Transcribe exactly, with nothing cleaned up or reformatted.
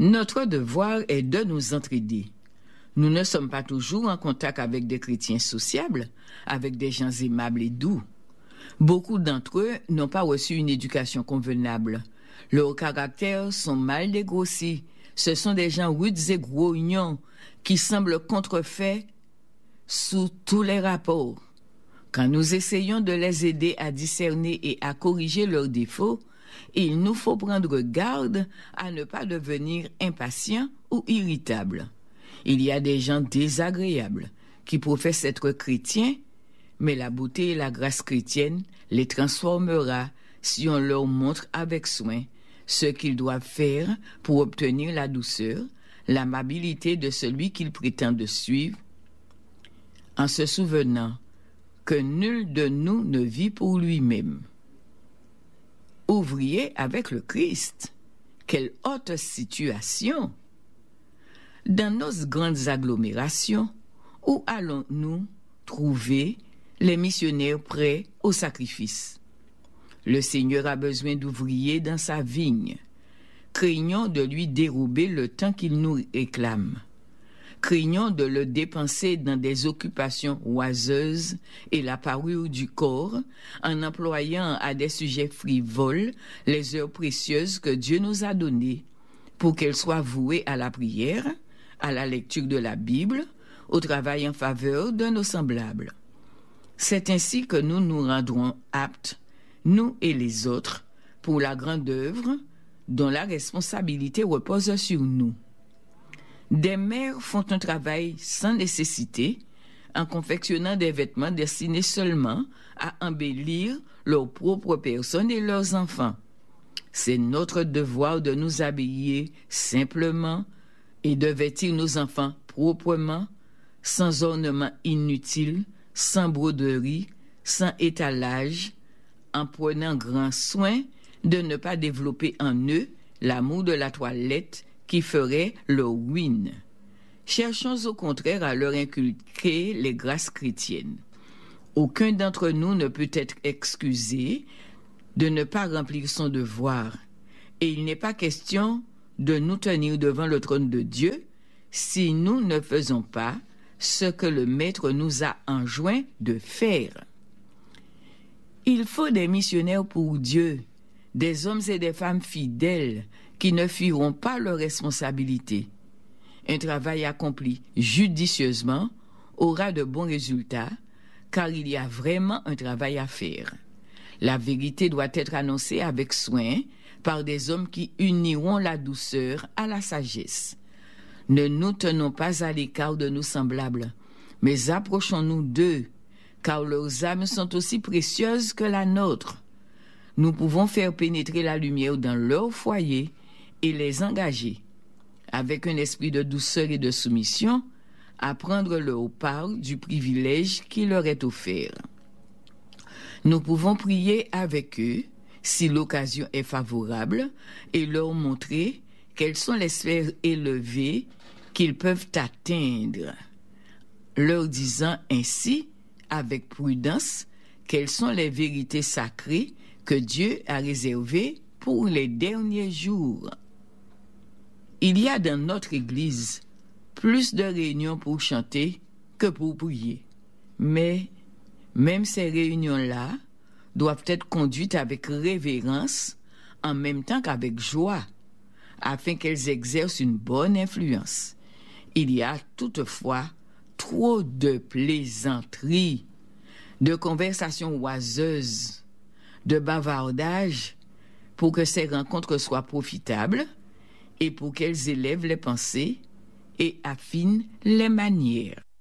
Notre devoir est de nous entraider. Nous ne sommes pas toujours en contact avec des chrétiens sociables, avec des gens aimables et doux. Beaucoup d'entre eux n'ont pas reçu une éducation convenable. Leurs caractères sont mal dégrossis. Ce sont des gens rudes et grognons qui semblent contrefaits sous tous les rapports. Quand nous essayons de les aider à discerner et à corriger leurs défauts, il nous faut prendre garde à ne pas devenir impatients ou irritables. Il y a des gens désagréables qui professent être chrétiens, mais la beauté et la grâce chrétienne les transformera si on leur montre avec soin ce qu'ils doivent faire pour obtenir la douceur, l'amabilité de celui qu'ils prétendent suivre, en se souvenant que nul de nous ne vit pour lui-même. Ouvrier avec le Christ, quelle haute situation! Dans nos grandes agglomérations, où allons-nous trouver les missionnaires prêts au sacrifice? Le Seigneur a besoin d'ouvriers dans sa vigne. Craignons de lui dérober le temps qu'il nous réclame. Craignons de le dépenser dans des occupations oiseuses et la parure du corps, en employant à des sujets frivoles les heures précieuses que Dieu nous a données, pour qu'elles soient vouées à la prière, à la lecture de la Bible, au travail en faveur de nos semblables. C'est ainsi que nous nous rendrons aptes, nous et les autres, pour la grande œuvre dont la responsabilité repose sur nous. Des mères font un travail sans nécessité en confectionnant des vêtements destinés seulement à embellir leur propre personne et leurs enfants. C'est notre devoir de nous habiller simplement et de vêtir nos enfants proprement, sans ornements inutiles, sans broderie, sans étalage, en prenant grand soin de ne pas développer en eux l'amour de la toilette qui ferait leur ruine. Cherchons au contraire à leur inculquer les grâces chrétiennes. Aucun d'entre nous ne peut être excusé de ne pas remplir son devoir, et il n'est pas question de nous tenir devant le trône de Dieu si nous ne faisons pas ce que le Maître nous a enjoint de faire. Il faut des missionnaires pour Dieu, des hommes et des femmes fidèles qui ne fuiront pas leurs responsabilités. Un travail accompli judicieusement aura de bons résultats, car il y a vraiment un travail à faire. La vérité doit être annoncée avec soin par des hommes qui uniront la douceur à la sagesse. Ne nous tenons pas à l'écart de nos semblables, mais approchons-nous d'eux, car leurs âmes sont aussi précieuses que la nôtre. Nous pouvons faire pénétrer la lumière dans leur foyer et les engager, avec un esprit de douceur et de soumission, à prendre leur part du privilège qui leur est offert. Nous pouvons prier avec eux, si l'occasion est favorable, et leur montrer quelles sont les sphères élevées qu'ils peuvent atteindre, leur disant ainsi, avec prudence, quelles sont les vérités sacrées que Dieu a réservées pour les derniers jours. Il y a dans notre Église plus de réunions pour chanter que pour prier. Mais même ces réunions-là doivent être conduites avec révérence en même temps qu'avec joie, afin qu'elles exercent une bonne influence. Il y a toutefois trop de plaisanteries, de conversations oiseuses, de bavardages pour que ces rencontres soient profitables et pour qu'elles élèvent les pensées et affinent les manières.